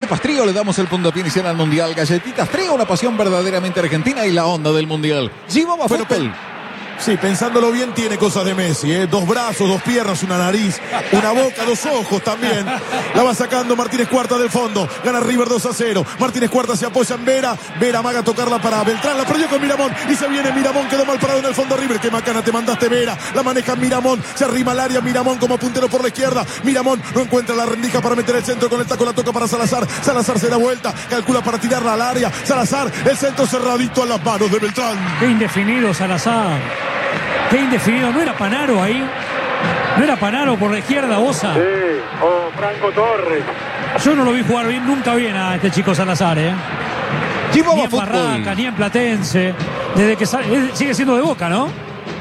Galletitas Trío, le damos el puntapié inicial al Mundial. Galletitas Trío, una pasión verdaderamente argentina y la onda del Mundial. Chihuahua Fútbol. Sí, pensándolo bien, tiene cosas de Messi, ¿eh? 2 brazos, 2 piernas, una nariz, una boca, 2 ojos también. La va sacando Martínez Cuarta del fondo. Gana River 2-0. Martínez Cuarta se apoya en Vera. Vera amaga a tocarla para Beltrán. La perdió con Miramón. Y se viene Miramón. Quedó mal parado en el fondo River. Qué macana te mandaste, Vera. La maneja Miramón. Se arrima al área. Miramón como puntero por la izquierda. Miramón no encuentra la rendija para meter el centro. Con el taco la toca para Salazar. Salazar se da vuelta. Calcula para tirarla al área. Salazar. El centro cerradito a las manos de Beltrán. Qué indefinido Salazar. Qué indefinido, ¿no era Panaro ahí? ¿No era Panaro por la izquierda, Osa? Sí, o Franco Torres. Yo no lo vi jugar bien, nunca bien a este chico Salazar, ¿eh? Ni en Barracas, ni en Platense. Desde que él sigue siendo de Boca, ¿no?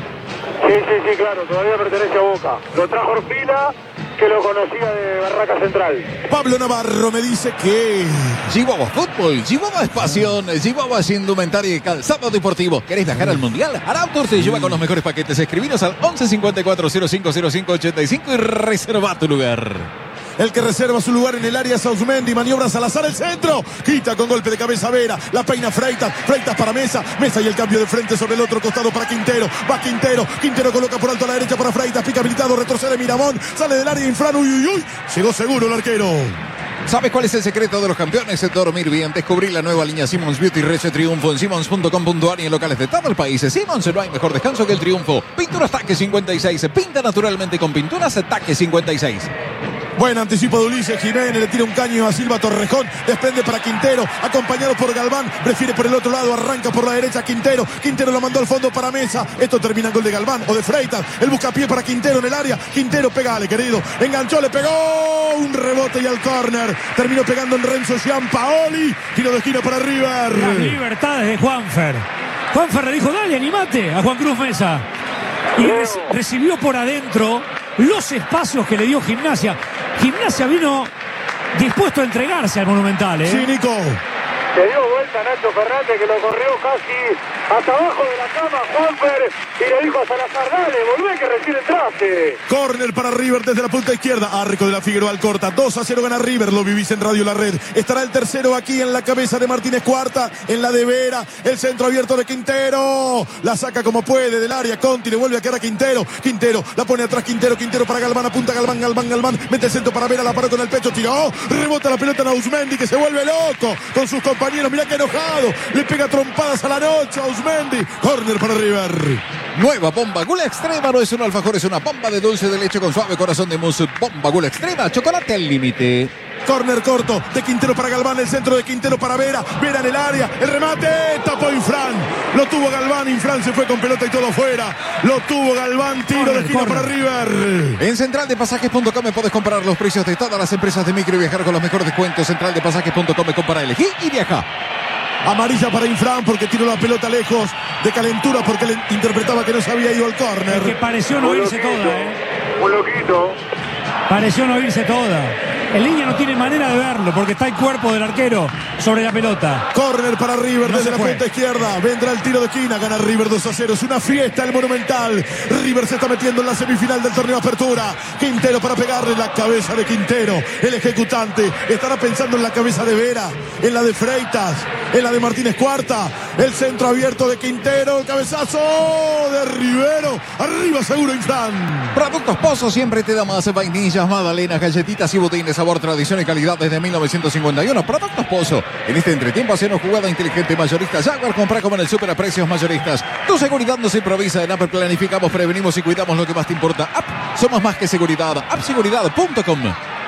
Sí, claro, todavía pertenece a Boca. Lo trajo Orfila, que lo conocía de Barraca Central. Pablo Navarro me dice que... Chihuahua Fútbol, Chihuahua es pasión, Chihuahua es indumentaria y calzado deportivo. ¿Querés viajar al Mundial? Arautour te lleva con los mejores paquetes. Escribinos al 11 54 05 05 85 y reserva tu lugar. El que reserva su lugar en el área es Ausmendi. Maniobra Salazar el centro. Quita con golpe de cabeza Vera. La peina Freitas. Freitas para Mesa. Mesa y el cambio de frente sobre el otro costado para Quintero. Va Quintero. Quintero coloca por alto a la derecha para Freitas. Pica habilitado. Retrocede Miramón. Sale del área Infran. Uy. Llegó seguro el arquero. ¿Sabes cuál es el secreto de los campeones? Dormir bien. Descubrí la nueva línea Simmons Beauty Reche Triunfo en simmons.com.ar y en locales de todo el país. Simmons, no hay mejor descanso que el triunfo. Pinturas Taque 56. Pinta naturalmente con pinturas Taque 56. Buen anticipo de Ulises Jiménez, le tira un caño a Silva Torrejón, desprende para Quintero, acompañado por Galván, prefiere por el otro lado, arranca por la derecha Quintero lo mandó al fondo para Mesa, esto termina en gol de Galván o de Freitas, el buscapié para Quintero en el área, Quintero pegale querido, enganchó, le pegó, un rebote y al córner, terminó pegando en Renzo Giampaoli, tiro de esquina para River. Las libertades de Juanfer. Juanfer le dijo, dale, animate a Juan Cruz Mesa. Y recibió por adentro los espacios que le dio Gimnasia. Gimnasia vino dispuesto a entregarse al Monumental, ¿eh? Sí, Nico. Se dio vuelta Nacho Fernández, que lo corrió casi hasta abajo de la cama Juanfer, y le dijo a Salazar, dale, volvé que recién entraste. Córner para River desde la punta izquierda. Arco de la Figueroa al corta. 2-0 gana River. Lo vivís en Radio La Red. Estará el tercero aquí en la cabeza de Martínez Cuarta. En la de Vera. El centro abierto de Quintero. La saca como puede del área. Conti le vuelve a quedar a Quintero. Quintero la pone atrás. Quintero para Galván. Apunta Galván. Mete el centro para Vera. La paró con el pecho. Tiró. Rebota la pelota en Ausmendi, que se vuelve loco con sus compañeros. Mirá que enojado. Le pega trompadas a la noche a Ausmendi. Córner para River. Nueva bomba Gula Extrema, no es un alfajor, es una bomba de dulce de leche con suave corazón de mousse. Bomba Gula Extrema, chocolate al límite. Córner corto de Quintero para Galván, el centro de Quintero para Vera. Vera en el área, el remate, tapó Infran. Lo tuvo Galván, Infran se fue con pelota y todo afuera. Lo tuvo Galván, tiro de esquina para River. En centraldepasajes.com podés comprar los precios de todas las empresas de micro y viajar con los mejores descuentos. Centraldepasajes.com, compara, elegí y viaja. Amarilla para Infran porque tiró la pelota lejos de calentura porque le interpretaba que no se había ido al córner. Es que pareció no irse toda, Un loquito. Pareció no irse toda. El línea no tiene manera de verlo porque está el cuerpo del arquero sobre la pelota. Córner para River desde la punta izquierda. Vendrá el tiro de esquina. Gana River 2-0. Es una fiesta el Monumental. River se está metiendo en la semifinal del torneo Apertura. Quintero para pegarle la cabeza de Quintero. El ejecutante estará pensando en la cabeza de Vera, en la de Freitas, en la de Martínez Cuarta. El centro abierto de Quintero. El cabezazo de Rivero. Arriba seguro Infran. Productos Pozo siempre te da más. Vainillas, magdalenas, galletitas y botines. Sabor, tradición y calidad desde 1951. Productos Pozo. En este entretiempo haciendo jugada inteligente mayorista. Jaguar, compra como en el super a precios mayoristas. Tu seguridad no se improvisa. En App planificamos, prevenimos y cuidamos lo que más te importa. App, somos más que seguridad. Appseguridad.com.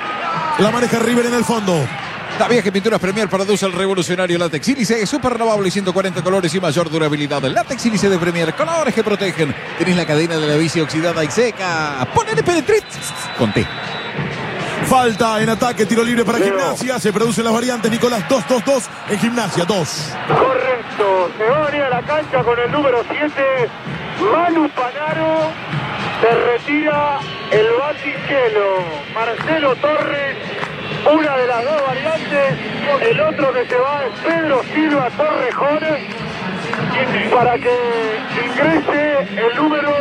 La maneja River en el fondo. ¿Sabías que Pinturas Premier produce el revolucionario látex sílice? Super renovable y 140 colores y mayor durabilidad. El látex sílice de Premier, colores que protegen. Tenés la cadena de la bici oxidada y seca. Ponele Penetrit con T. Falta en ataque, tiro libre para Gimnasia. Se producen las variantes. Nicolás 2-2-2 en Gimnasia 2. Correcto. Se va a venir a la cancha con el número 7. Manu Panaro. Se retira el Batichelo. Marcelo Torres. Una de las dos variantes. El otro que se va es Pedro Silva Torrejón. Para que ingrese el número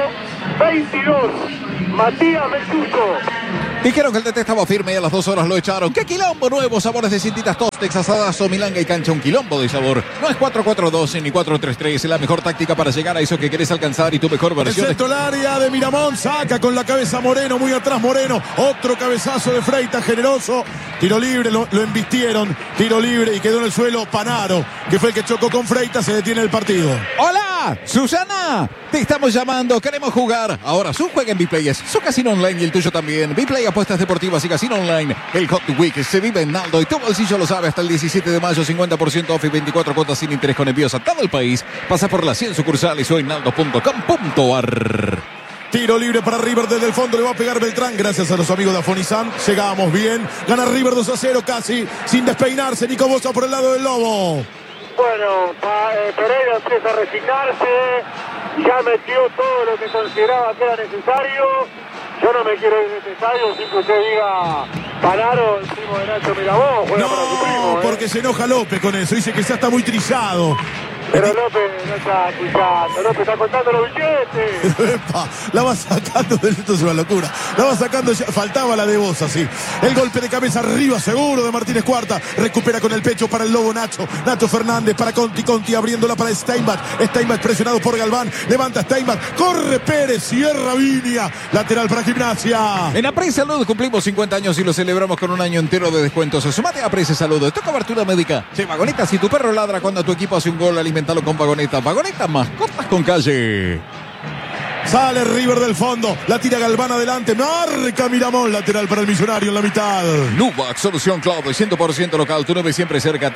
22. Matías Mechuco. Dijeron que el DT estaba firme y a las 2 horas lo echaron. ¡Qué quilombo! Nuevos sabores de cintitas tos. bistecs, asadas o milanga y cancha, un quilombo de sabor. No es 4-4-2 ni 4-3-3, es la mejor táctica para llegar a eso que querés alcanzar y tu mejor El versión. centro del área de Miramón, saca con la cabeza Moreno, muy atrás Moreno, otro cabezazo de Freitas generoso, tiro libre, lo embistieron, tiro libre y quedó en el suelo Panaro, que fue el que chocó con Freitas, se detiene el partido. ¡Hola! ¡Susana! Te estamos llamando, queremos jugar. Ahora su juega en Bplayers, su casino online y el tuyo también. Bplay, apuestas deportivas y casino online. El Hot Week se vive en Naldo y tu bolsillo lo sabe. Hasta el 17 de mayo, 50% off y 24 cuotas sin interés con envíos a todo el país. Pasa por las 100 sucursales o en naldo.com.ar. Tiro libre para River desde el fondo, le va a pegar Beltrán, gracias a los amigos de Afonizan, llegamos bien, gana River 2-0 casi, sin despeinarse, Nico Bosa por el lado del Lobo. Bueno, Pereira empieza a resignarse, ya metió todo lo que consideraba que era necesario. Yo no me quiero ir de este estadio sin que usted diga Panaro, el primo de Nacho Miramón, juega para su primo. No, porque se enoja López con eso, dice que ya está muy trillado. Pero López no está escuchando, López está contando los billetes. Epa, la va sacando, esto es una locura. La va sacando, faltaba la de Bosa, sí. El golpe de cabeza arriba, seguro de Martínez Cuarta. Recupera con el pecho para el Lobo Nacho. Nacho Fernández para Conti abriéndola para Steinbach. Steinbach presionado por Galván. Levanta Steinbach. Corre Pérez, cierra Viña. Lateral para Gimnasia. En Apre Salud cumplimos 50 años y lo celebramos con un año entero de descuentos. Sumate a Apre Salud. Tu cobertura médica. Che, Vagoneta, si tu perro ladra cuando tu equipo hace un gol, alimentalo con Vagoneta. Vagoneta, mascotas con calle. Sale River del fondo, la tira Galván adelante, marca Miramón, lateral para el Millonario en la mitad. Nubac, solución cloud 100% local, tu nube siempre cerca,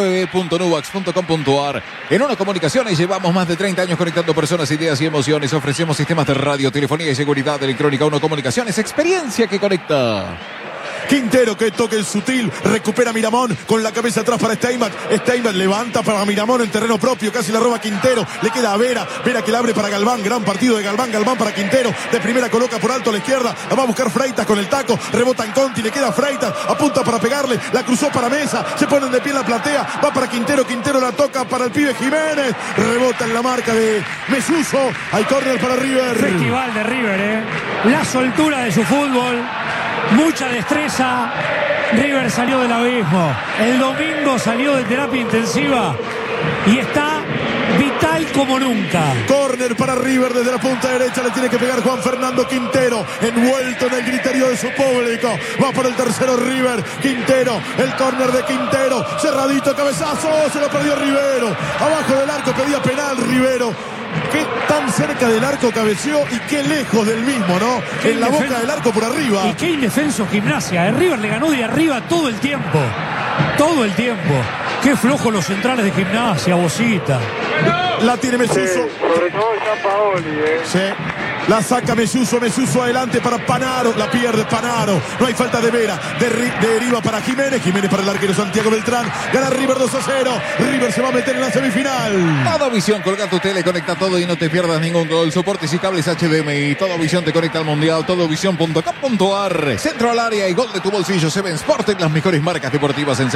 www.nubax.com.ar. En Uno Comunicaciones llevamos más de 30 años conectando personas, ideas y emociones. Ofrecemos sistemas de radio, telefonía y seguridad electrónica. Uno Comunicaciones, experiencia que conecta. Quintero, que toque el sutil, recupera Miramón con la cabeza atrás para Steinbach. Steinbach levanta para Miramón en terreno propio, casi la roba Quintero, le queda a Vera que la abre para Galván, gran partido de Galván para Quintero, de primera coloca por alto a la izquierda, la va a buscar Freitas con el taco, rebota en Conti, le queda Freitas, apunta para pegarle, la cruzó para Mesa, se ponen de pie en la platea, va para Quintero la toca para el pibe Jiménez, rebota en la marca de Mesuso, hay córner para River. Festival de River, la soltura de su fútbol, mucha destreza. River salió del abismo. El domingo salió de terapia intensiva y está vital como nunca. Córner para River desde la punta derecha, le tiene que pegar Juan Fernando Quintero, envuelto en el griterío de su público. Va por el tercero River, Quintero, el córner de Quintero, cerradito, cabezazo, se lo perdió Rivero. Abajo del arco pedía penal Rivero. Qué tan cerca del arco cabeceó y qué lejos del mismo, ¿no? En la boca del arco por arriba. Y qué indefenso Gimnasia. River le ganó de arriba todo el tiempo. Todo el tiempo. Qué flojo los centrales de Gimnasia, Bosita. La tiene Mesuso. Sobre todo Gianpaoli, Sí. La saca Mesuso adelante para Panaro, la pierde Panaro, no hay falta de Vera, deriva para Jiménez para el arquero Santiago Beltrán, gana River 2-0, River se va a meter en la semifinal. Todo Visión, colga tu tele, conecta todo y no te pierdas ningún gol, soportes y cables HDMI, Todo Visión te conecta al mundial, todovisión.com.ar, centro al área y gol de tu bolsillo, Seven Sport, las mejores marcas deportivas en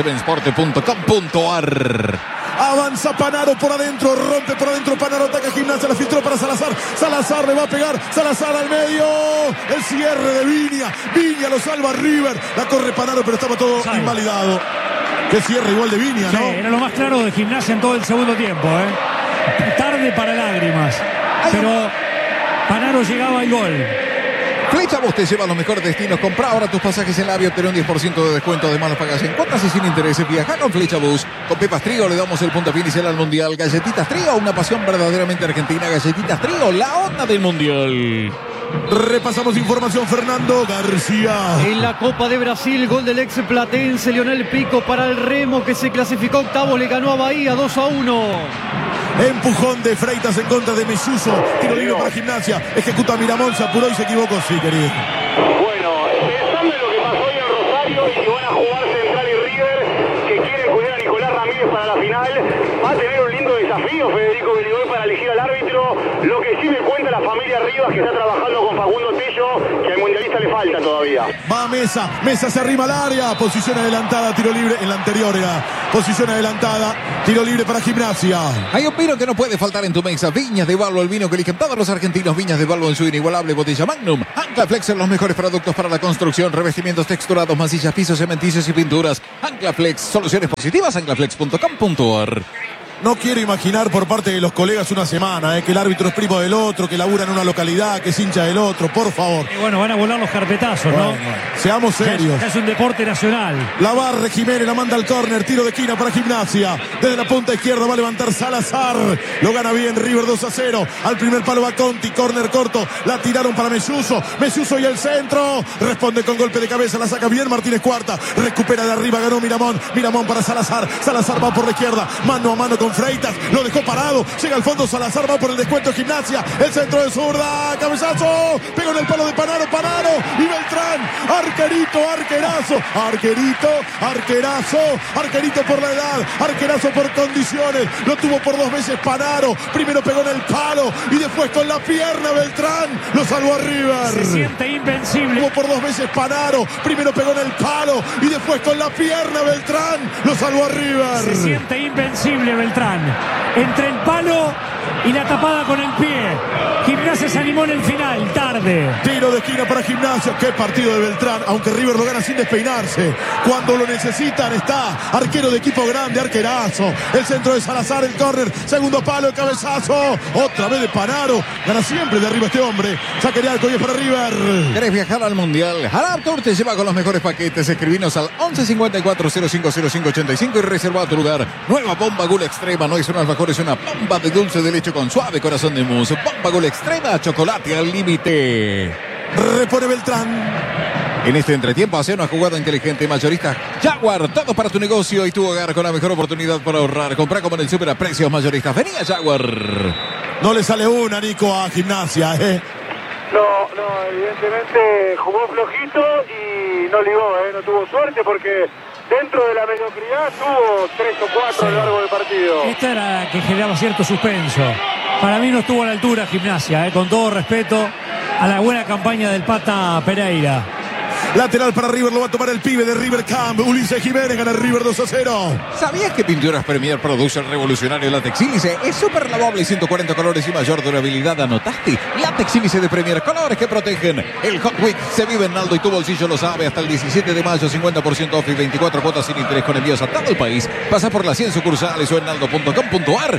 sevensport.com.ar. Avanza Panaro por adentro, rompe por adentro Panaro, ataca Gimnasia, la filtró para Salazar, Salazar le va a pegar, Salazar al medio, el cierre de Viña lo salva River, la corre Panaro pero estaba todo invalidado. Qué cierre igual de Viña, ¿no? Sí, era lo más claro de Gimnasia en todo el segundo tiempo, tarde para lágrimas, pero Panaro llegaba al gol. Flechabús te lleva a los mejores destinos. Compra ahora tus pasajes en la AVIA, obtener un 10% de descuento. Además los pagas en cuotas y sin intereses. Viaja con Flechabús. Con Pepas Trío le damos el puntapié inicial al Mundial. Galletitas Trío, una pasión verdaderamente argentina. Galletitas Trío, la onda del Mundial. Repasamos información, Fernando García. En la Copa de Brasil, gol del ex platense Lionel Pico para el Remo, que se clasificó octavo, le ganó a Bahía 2-1. Empujón de Freitas en contra de Mesuso. Tiro libre para Gimnasia. Ejecuta Miramón, se apuró y se equivocó. Sí, querido. Bueno, pensando en lo que pasó hoy en Rosario y que van a jugar Central y River, que quieren cuidar a Nicolás Ramírez para la final, va a tener un lindo desafío Federico Beligol para elegir al árbitro. Lo que sí me cuenta la familia Rivas, que está trabajando con Facundo Tello, que al mundialista le falta todavía. Va Mesa se arrima al área, posición adelantada, tiro libre, en la anterior era Posición adelantada. Tiro libre para Gimnasia. Hay un vino que no puede faltar en tu mesa. Viñas de Balbo, el vino que eligen todos los argentinos. Viñas de Balbo en su inigualable botella Magnum. Anclaflex en los mejores productos para la construcción. Revestimientos texturados, masillas, pisos, cementicios y pinturas. Anclaflex, soluciones positivas. Anclaflex.com.ar. No quiero imaginar por parte de los colegas una semana, que el árbitro es primo del otro, que labura en una localidad, que es hincha del otro, por favor. Y bueno, van a volar los carpetazos, ¿no? Seamos serios. Ya es un deporte nacional. La barre Jiménez, la manda al córner, tiro de esquina para Gimnasia. Desde la punta izquierda va a levantar Salazar. Lo gana bien River 2-0. Al primer palo va Conti, córner corto. La tiraron para Melluso. Melluso y el centro. Responde con golpe de cabeza, la saca bien Martínez Cuarta. Recupera de arriba, ganó Miramón. Miramón para Salazar. Salazar va por la izquierda, mano a mano con Freitas, lo dejó parado, llega al fondo Salazar, va por el descuento de Gimnasia, el centro de zurda, cabezazo, pegó en el palo de Panaro y Beltrán, arquerito, arquerazo, arquerito por la edad, arquerazo por condiciones, lo tuvo por 2 veces Panaro, primero pegó en el palo y después con la pierna Beltrán, lo salvó a River. Se siente invencible. Tuvo por 2 veces Panaro, primero pegó en el palo y después con la pierna Beltrán, lo salvó a River. Se siente invencible Beltrán. Entre el palo y la tapada con el pie. Gimnasia se animó en el final, tarde. Tiro de esquina para Gimnasia. Qué partido de Beltrán, aunque River lo gana sin despeinarse. Cuando lo necesitan está. Arquero de equipo grande, arquerazo. El centro de Salazar, el córner. Segundo palo, el cabezazo. Otra vez de Panaro. Gana siempre de arriba este hombre. Saque de arco y es para River. ¿Querés viajar al Mundial? Harald Tour te lleva con los mejores paquetes. Escribinos al 11 54 05 05 85 y reserva tu lugar. Nueva bomba Gula Extrema. No es un alfajor, es una bomba de dulce de leche con suave corazón de mousse. Bomba Gula Extrema, chocolate al límite. Repone Beltrán. En este entretiempo hace una jugada inteligente. Mayorista Jaguar, todo para tu negocio y tu hogar con la mejor oportunidad para ahorrar. Compra como en el super a precios mayoristas. Venía Jaguar. No le sale una, Nico, a Gimnasia, No, evidentemente jugó flojito y no ligó, no tuvo suerte porque dentro de la mediocridad tuvo 3 o 4 a lo largo del partido. Esta era la que generaba cierto suspenso. Para mí no estuvo a la altura Gimnasia, con todo respeto a la buena campaña del Pata Pereira. Lateral para River, lo va a tomar el pibe de River Camp. Ulises Jiménez gana River 2-0. ¿Sabías que Pinturas Premier produce el revolucionario látex sílice? Es súper lavable, 140 colores y mayor durabilidad. ¿Anotaste? Látex sílice de Premier, colores que protegen. El Hot Week se vive en Naldo y tu bolsillo lo sabe. Hasta el 17 de mayo, 50% off y 24 cuotas sin interés con envíos a todo el país. Pasa por las 100 sucursales o en naldo.com.ar.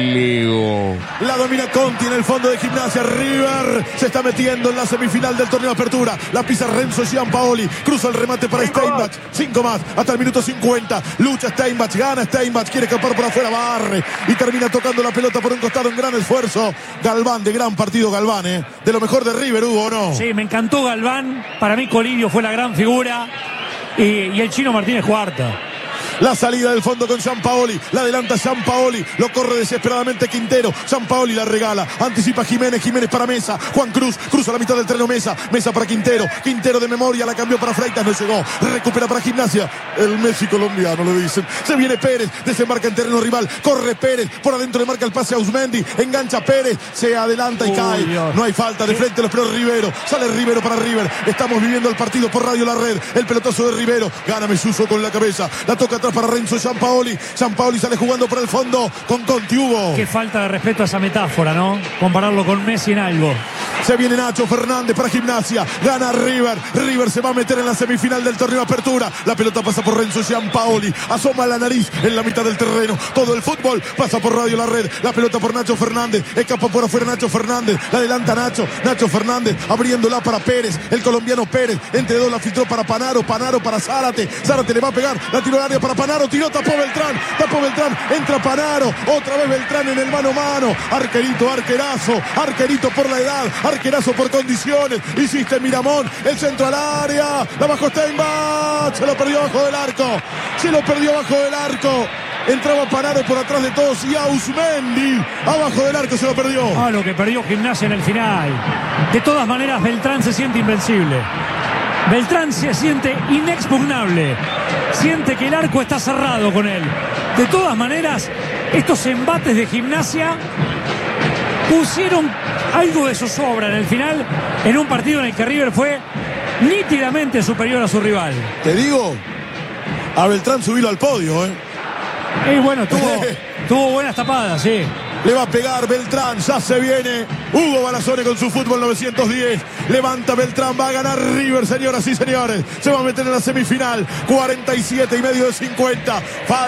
Leo. La domina Conti en el fondo de Gimnasia. River se está metiendo en la semifinal del torneo Apertura. La pisa Renzo Giampaoli. Cruza el remate para Steinbach. 5 más hasta el minuto 50. Lucha Steinbach, gana Steinbach. Quiere escapar por afuera, barre y termina tocando la pelota por un costado. Un gran esfuerzo. Galván, de gran partido Galván, de lo mejor de River, Hugo, ¿no? Sí, me encantó Galván. Para mí Colidio fue la gran figura. Y el chino Martínez Cuarta. La salida del fondo con Giampaoli. La adelanta Giampaoli. Lo corre desesperadamente Quintero. Giampaoli la regala. Anticipa Jiménez. Jiménez para Mesa. Juan Cruz. Cruza la mitad del terreno Mesa. Mesa para Quintero. Quintero de memoria. La cambió para Freitas. No llegó. Recupera para Gimnasia. El Messi colombiano, le dicen. Se viene Pérez. Desembarca en terreno rival. Corre Pérez. Por adentro le marca el pase a Usmendi. Engancha Pérez. Se adelanta y cae. Dios. No hay falta. De frente los pelos Rivero. Sale Rivero para River. Estamos viviendo el partido por Radio La Red. El pelotazo de Rivero. Gana Melluso con la cabeza. La toca atrás para Renzo Giampaoli. Giampaoli sale jugando por el fondo con Conti, Hugo. Qué falta de respeto a esa metáfora, ¿no? Compararlo con Messi en algo. Se viene Nacho Fernández para Gimnasia. Gana River. River se va a meter en la semifinal del torneo Apertura. La pelota pasa por Renzo Giampaoli. Asoma la nariz en la mitad del terreno. Todo el fútbol pasa por Radio La Red. La pelota por Nacho Fernández. Escapa por afuera Nacho Fernández. La adelanta Nacho. Nacho Fernández abriéndola para Pérez. El colombiano Pérez. Entre dos la filtró para Panaro. Panaro para Zárate. Zárate le va a pegar. La tiró al área para Panaro. Tiró, tapó Beltrán. Tapó Beltrán. Entra Panaro. Otra vez Beltrán en el mano a mano. Arquerito, arquerazo. Arquerito por la edad. Arquerazo por condiciones. Hiciste Miramón. El centro al área. La bajó Steinbach. Se lo perdió abajo del arco. Se lo perdió abajo del arco. Entraba Panaro por atrás de todos y Ausmendi abajo del arco se lo perdió. Lo que perdió Gimnasia en el final. De todas maneras, Beltrán se siente invencible. Beltrán se siente inexpugnable. Siente que el arco está cerrado con él. De todas maneras, estos embates de Gimnasia pusieron algo de zozobra en el final, en un partido en el que River fue nítidamente superior a su rival. Te digo, a Beltrán subilo al podio, Y bueno, tuvo buenas tapadas, sí. Le va a pegar Beltrán, ya se viene Hugo Barazone con su fútbol 910. Levanta Beltrán, va a ganar River, señoras y señores. Se va a meter en la semifinal, 47 y medio de 50.